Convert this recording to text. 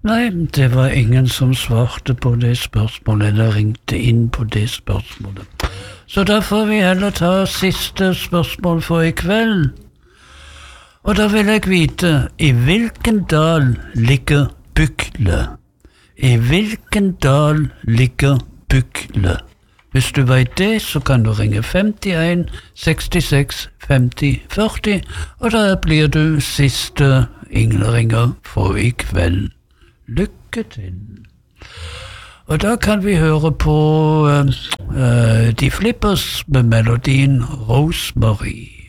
Nei, det var ingen som svarte på det spørsmålet, eller ringte inn på det spørsmålet. Så da får vi heller ta siste spørsmål for i kveld. Og da vil jeg vite, i hvilken dal ligger Bykle? I hvilken dal ligger Bykle? Hvis du vet det, så kan du ringe 51 66 50 40, og da blir du siste ingleringer for i kveld. Lykke til. Og da kan vi høre på De Flippers med melodien Rosemary.